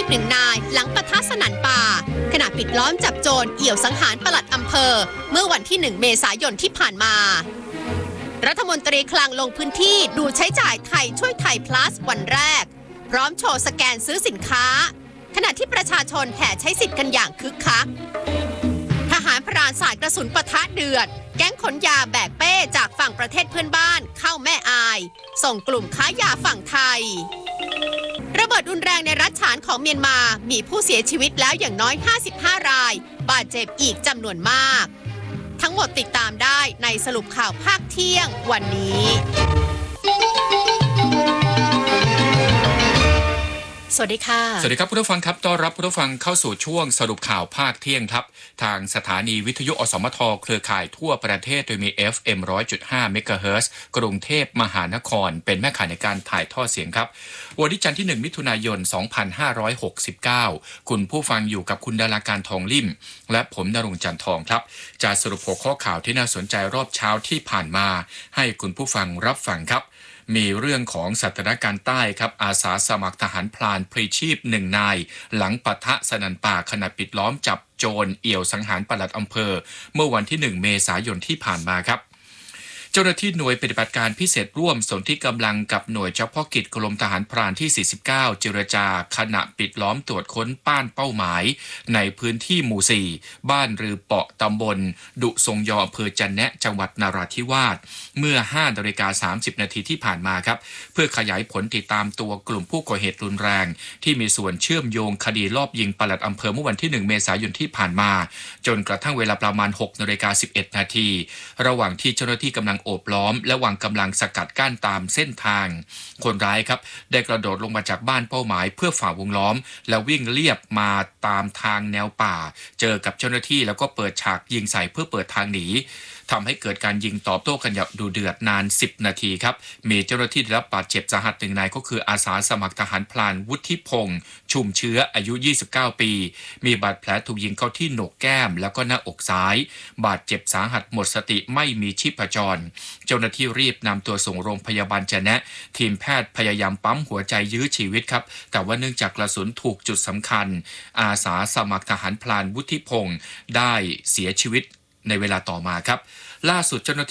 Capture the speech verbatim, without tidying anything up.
พหนึ่งนายหลังปะทะสนั่นป่าขณะปิดล้อมจับโจรเอี่ยวสังหารปลัดอำเภอเมื่อวันที่หนึ่งเมษายนที่ผ่านมารัฐมนตรีคลังลงพื้นที่ดูใช้จ่ายไทยช่วยไทย plus วันแรกพร้อมโชว์สแกนซื้อสินค้าขณะที่ประชาชนแห่ใช้สิทธิ์กันอย่างคึกคักทหารพรานสายกระสุนปะทะเดือดแก๊งขนยาแบกเป้จากฝั่งประเทศเพื่อนบ้านเข้าแม่อายส่งกลุ่มค้ายาฝั่งไทยระเบิดรุนแรงในรัฐฉานของเมียนมามีผู้เสียชีวิตแล้วอย่างน้อยห้าสิบห้ารายบาดเจ็บอีกจำนวนมากทั้งหมดติดตามได้ในสรุปข่าวภาคเที่ยงวันนี้สวัสดีค่ะสวัสดีครับผู้ฟังครับต้อนรับผู้ฟังเข้าสู่ช่วงสรุปข่าวภาคเที่ยงครับทางสถานีวิทยุอสมทเครือข่ายทั่วประเทศโดยมี เอฟ เอ็ม หนึ่งร้อยจุดห้า เมกะเฮิรตซ์กรุงเทพมหานครเป็นแม่ข่ายในการถ่ายทอดเสียงครับวันนี้จันทร์ที่หนึ่งมิถุนายนสองพันห้าร้อยหกสิบเก้าคุณผู้ฟังอยู่กับคุณดาราการทองลิ่มและผมณรงค์จันทร์ทองครับจะสรุปหัวข้อข่าวที่น่าสนใจรอบเช้าที่ผ่านมาให้คุณผู้ฟังรับฟังครับมีเรื่องของสถานการณ์ใต้ครับอาสาสมัครทหารพรานพลีชีพหนึ่งนายหลังปะทะสนั่นป่าขณะปิดล้อมจับโจรเอี่ยวสังหารปลัดอำเภอเมื่อวันที่หนึ่งเมษายนที่ผ่านมาครับเจ้าหน้าที่หน่วยปฏิบัติการพิเศษร่วมสนธิกำลังกับหน่วยเฉพาะกิจกรมทหารพรานที่สี่สิบเก้าเจรจาขณะปิดล้อมตรวจค้นป้านเป้าหมายในพื้นที่หมู่สี่บ้านรือเปาะตำบลดุทรงยออำเภอจันแนะจังหวัดนราธิวาสเมื่อห้านาฬิกาสามสิบนาทีที่ผ่านมาครับเพื่อขยายผลติดตามตัวกลุ่มผู้ก่อเหตุรุนแรงที่มีส่วนเชื่อมโยงคดีลอบยิงปลัดอำเภอเมื่อวันที่หนึ่งเมษายนที่ผ่านมาจนกระทั่งเวลาประมาณหกนาฬิกาสิบเอ็ดนาทีระหว่างที่เจ้าหน้าที่กำลังโอบล้อมและวางกำลังสกัดกั้นตามเส้นทางคนร้ายครับได้กระโดดลงมาจากบ้านเป้าหมายเพื่อฝ่าวงล้อมแล้ววิ่งเลียบมาตามทางแนวป่าเจอกับเจ้าหน้าที่แล้วก็เปิดฉากยิงใส่เพื่อเปิดทางหนีทำให้เกิดการยิงตอบโต้กันอย่างดุเดือดนานสิบนาทีครับมีเจ้าหน้าที่ได้รับบาดเจ็บสาหัสหนึ่งนายก็คืออาสาสมัครทหารพลานวุฒิพงษ์ชุมเชื้ออายุยี่สิบเก้าปีมีบาดแผลถูกยิงเข้าที่โหนกแก้มแล้วก็หน้าอกซ้ายบาดเจ็บสาหัสหมดสติไม่มีชีพจรเจ้าหน้าที่รีบนำตัวส่งโรงพยาบาลจะแนะทีมแพทย์พยายามปั๊มหัวใจยื้อชีวิตครับแต่ว่าเนื่องจากกระสุนถูกจุดสำคัญอาสาสมัครทหารพลานวุฒิพงษ์ได้เสียชีวิตในเวลาต่อมาครับล่าสุดเจ้าหน้า